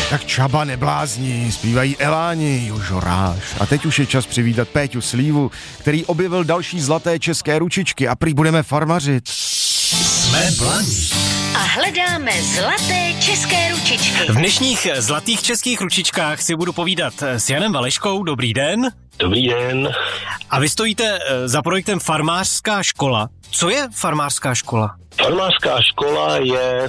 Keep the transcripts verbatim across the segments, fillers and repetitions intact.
Tak Čaba neblázni, zpívají Eláni, Jožoráš. A teď už je čas přivítat Péťu Slívu, který objevil další zlaté české ručičky a prý budeme farmařit. Jsme Blaník a hledáme zlaté české ručičky. V dnešních zlatých českých ručičkách si budu povídat s Janem Valeškou. Dobrý den. Dobrý den. A vy stojíte za projektem Farmářská škola. Co je farmářská škola? Farmářská škola je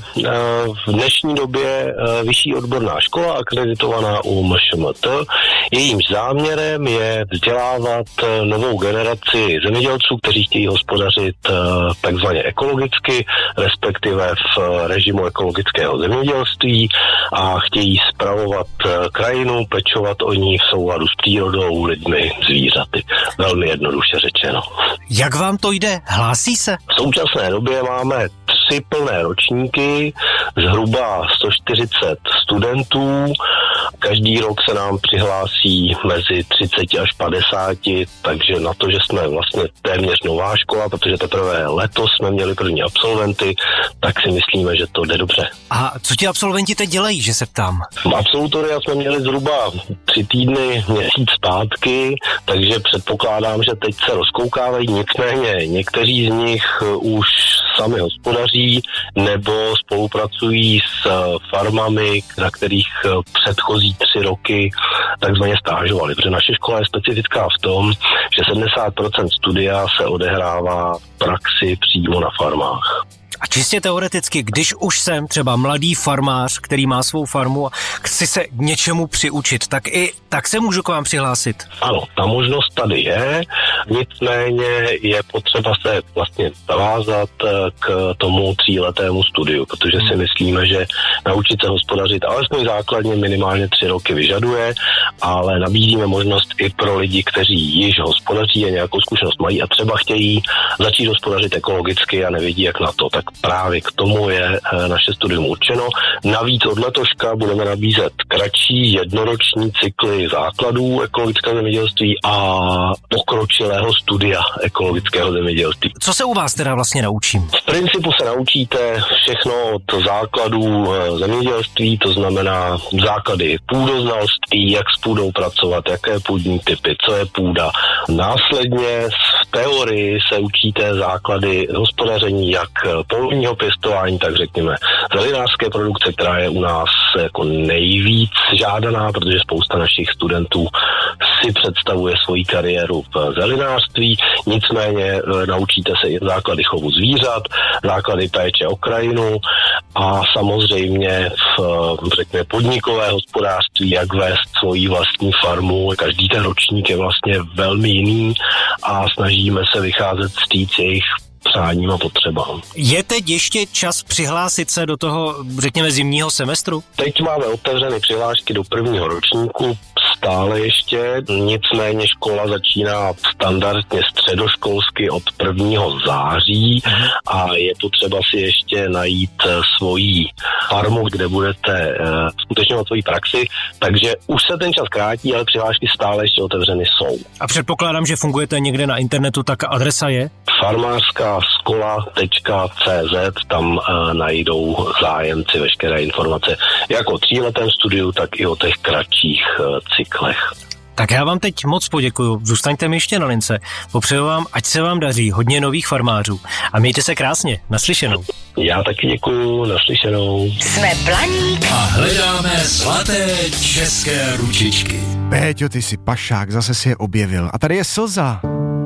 v dnešní době vyšší odborná škola akreditovaná u M Š M T. Jejímž záměrem je vzdělávat novou generaci zemědělců, kteří chtějí hospodařit takzvaně ekologicky, respektive v režimu ekologického zemědělství a chtějí spravovat krajinu, pečovat o ní v souladu s přírodou, lidmi, zvířaty. Velmi jednoduše řečeno. Jak vám to jde? Hlásí se? V současné době máme tři plné ročníky, zhruba sto čtyřicet studentů. Každý rok se nám přihlásí mezi třicet až padesát, takže na to, že jsme vlastně téměř nová škola, protože teprve letos jsme měli první absolventy, tak si myslíme, že to jde dobře. A co ti absolventi teď dělají, že se ptám? Absolutoria jsme měli zhruba tři týdny, měsíc zpátky, takže předpokládám, že teď se rozkoukávají, nicméně někteří z nich už sami hospodaří nebo spolupracují s farmami, na kterých předchozí tři roky takzvaně stážovali, protože naše škola je specifická v tom, že sedmdesát procent studia se odehrává v praxi přímo na farmách. A čistě teoreticky, když už jsem třeba mladý farmář, který má svou farmu a chci se něčemu přiučit, tak i tak se můžu k vám přihlásit? Ano, ta možnost tady je, nicméně je potřeba se vlastně zavázat k tomu tříletému studiu, protože si myslíme, že naučit se hospodařit alespoň základně minimálně tři roky vyžaduje, ale nabízíme možnost i pro lidi, kteří již hospodaří a nějakou zkušenost mají a třeba chtějí začít hospodařit ekologicky a nevědí, jak na to, tak právě k tomu je naše studium určeno. Navíc od letoška budeme nabízet kratší jednoroční cykly základů ekologického zemědělství a pokročilého studia ekologického zemědělství. Co se u vás teda vlastně naučím? V principu se naučíte všechno od základů zemědělství, to znamená základy půdoznalství, jak s půdou pracovat, jaké půdní typy, co je půda. Následně v teorii se učíte základy hospodaření, jak polního pěstování, tak řekněme zelinářské produkce, která je u nás jako nejvíc žádaná, protože spousta našich studentů si představuje svoji kariéru v zelinářství, nicméně naučíte se i základy chovu zvířat, základy péče o krajinu a samozřejmě v řekněme podnikové hospodářství, jak vést svoji vlastní farmu. Každý ten ročník je vlastně velmi jiný a snažíme se vycházet vstříc jejich přáním a potřebám. Je teď ještě čas přihlásit se do toho, řekněme, zimního semestru? Teď máme otevřeny přihlášky do prvního ročníku, stále ještě, nicméně škola začíná standardně středoškolsky od prvního září a je potřeba si ještě najít svoji farmu, kde budete uh, skutečňovat svoji praxi, takže už se ten čas krátí, ale přihlášky stále ještě otevřeny jsou. A předpokládám, že fungujete někde na internetu, tak adresa je? farmářská škola tečka cé zet, tam uh, najdou zájemci veškeré informace jak o tříletém studiu, tak i o těch kratších uh, cyklech. Tak já vám teď moc poděkuju, zůstaňte mi ještě na lince, popřeju vám, ať se vám daří, hodně nových farmářů a mějte se krásně, naslyšenou. Já taky děkuju, naslyšenou. Jsme Blaník a hledáme zlaté české ručičky. Péťo, ty jsi pašák, zase si je objevil. A tady je Slza.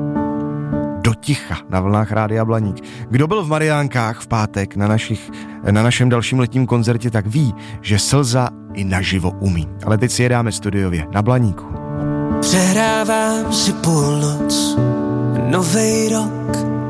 Do ticha na vlnách Rádia Blaník. Kdo byl v Mariánkách v pátek na, našich, na našem dalším letním koncertě, tak ví, že Slza i naživo umí. Ale teď si jedáme studiově na Blaníku. Přehrávám si půlnoc, novej rok